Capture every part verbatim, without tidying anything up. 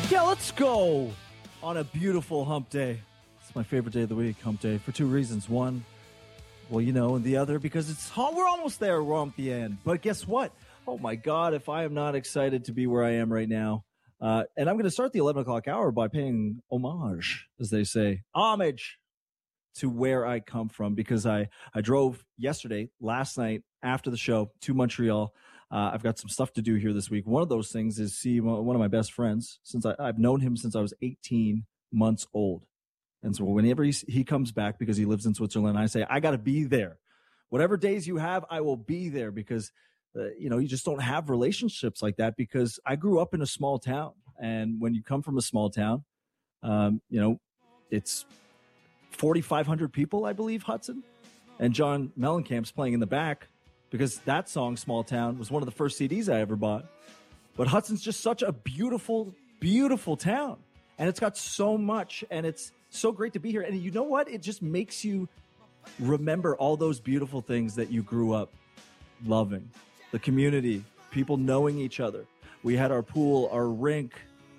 Yeah, let's go on a beautiful hump day. It's my favorite day of the week, hump day, for two reasons. One, well, you know, and the other, because it's hot. We're almost there. We're on the end. But guess what? Oh, my God, if I am not excited to be where I am right now. Uh, and I'm going to start the eleven o'clock hour by paying homage, as they say, homage to where I come from, because I, I drove yesterday, last night, after the show to Montreal. Uh, I've got some stuff to do here this week. One of those things is see one of my best friends. Since I, I've known him since I was eighteen months old. And so whenever he, he comes back, because he lives in Switzerland, I say, I got to be there. Whatever days you have, I will be there, because, uh, you know, you just don't have relationships like that, because I grew up in a small town. And when you come from a small town, um, you know, it's forty-five hundred people, I believe, Hudson. And John Mellencamp's playing in the back, because that song, Small Town, was one of the first C Ds I ever bought. But Hudson's just such a beautiful, beautiful town. And it's got so much, and it's so great to be here. And you know what? It just makes you remember all those beautiful things that you grew up loving. The community, people knowing each other. We had our pool, our rink,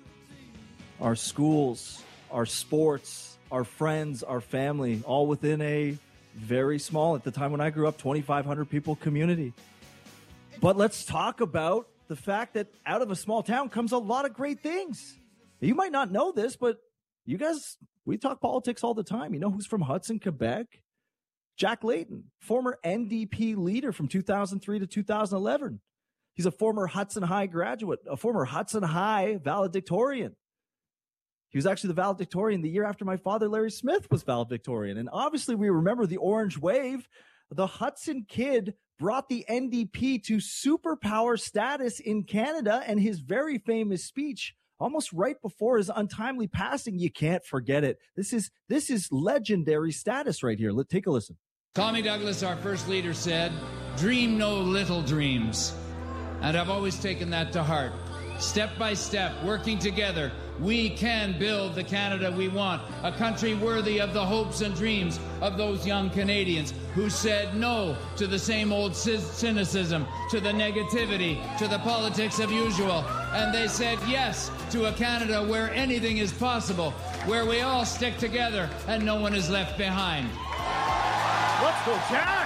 our schools, our sports, our friends, our family, all within a very small, at the time when I grew up, twenty-five hundred people community. But let's talk about the fact that out of a small town comes a lot of great things. You might not know this, but you guys, we talk politics all the time. You know who's from Hudson, Quebec? Jack Layton, former N D P leader from two thousand three to two thousand eleven. He's a former Hudson High graduate, a former Hudson High valedictorian. He was actually the valedictorian the year after my father, Larry Smith, was valedictorian. And obviously we remember the Orange Wave. The Hudson kid brought the N D P to superpower status in Canada, and his very famous speech almost right before his untimely passing, you can't forget it. This is this is legendary status right here. Let's take a listen. Tommy Douglas, our first leader, said, "Dream no little dreams." And I've always taken that to heart. Step by step, working together, we can build the Canada we want, a country worthy of the hopes and dreams of those young Canadians who said no to the same old cynicism, to the negativity, to the politics of usual. And they said yes to a Canada where anything is possible, where we all stick together and no one is left behind. Let's go, Jack!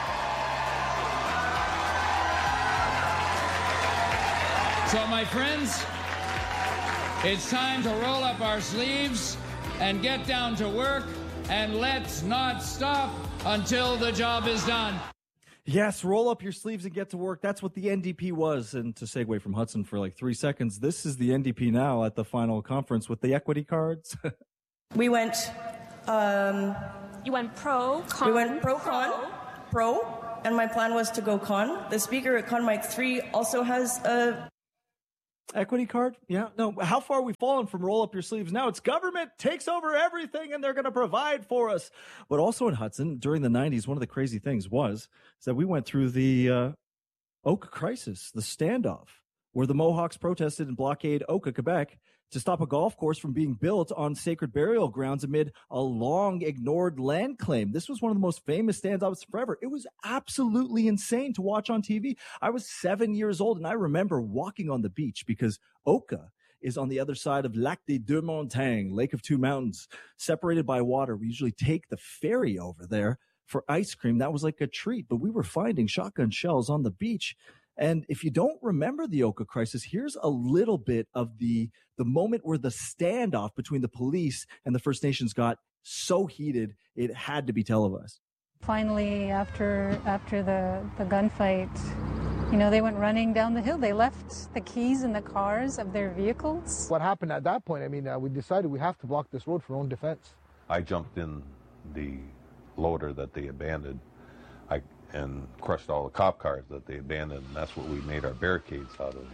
So, my friends, it's time to roll up our sleeves and get down to work, and let's not stop until the job is done. Yes, roll up your sleeves and get to work. That's what the N D P was. And to segue from Hudson for like three seconds, this is the N D P now at the final conference with the equity cards. We went... Um, you went pro, con, We went pro, pro, con, pro, and my plan was to go con. The speaker at Con Mic three also has a... Equity card? Yeah. No, how far we've fallen from roll up your sleeves now. It's government takes over everything and they're going to provide for us. But also in Hudson, during the nineties, one of the crazy things was is that we went through the uh, Oka crisis, the standoff, where the Mohawks protested and blockade Oka, Quebec, to stop a golf course from being built on sacred burial grounds amid a long ignored land claim. This was one of the most famous standoffs forever. It was absolutely insane to watch on T V. I was seven years old, and I remember walking on the beach because Oka is on the other side of Lac des Deux Montagnes, Lake of Two Mountains, separated by water. We usually take the ferry over there for ice cream. That was like a treat, but we were finding shotgun shells on the beach. And if you don't remember the Oka crisis, here's a little bit of the the moment where the standoff between the police and the First Nations got so heated, it had to be televised. Finally, after after the, the gunfight, you know, they went running down the hill. They left the keys in the cars of their vehicles. What happened at that point, I mean, uh, we decided we have to block this road for our own defense. I jumped in the loader that they abandoned. I and crushed all the cop cars that they abandoned, and that's what we made our barricades out of.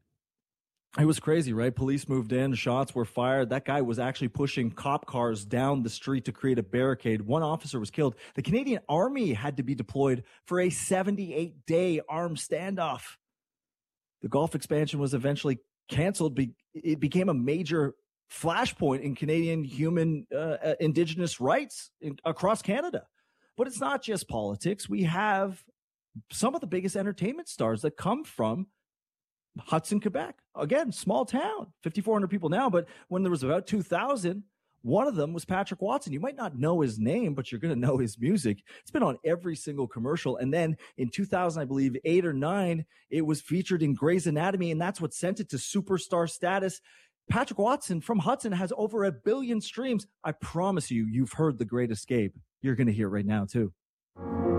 It was crazy, right? Police moved in, shots were fired. That guy was actually pushing cop cars down the street to create a barricade. One officer was killed. The Canadian Army had to be deployed for a seventy-eight day armed standoff. The Gulf expansion was eventually canceled. It became a major flashpoint in Canadian human uh, indigenous rights in, across Canada. But it's not just politics. We have some of the biggest entertainment stars that come from Hudson, Quebec. Again, small town, fifty-four hundred people now. But when there was about two thousand, one of them was Patrick Watson. You might not know his name, but you're going to know his music. It's been on every single commercial. And then in two thousand, I believe, eight or nine, it was featured in Grey's Anatomy, and that's what sent it to superstar status. Patrick Watson from Hudson has over a billion streams. I promise you, you've heard The Great Escape. You're going to hear it right now, too.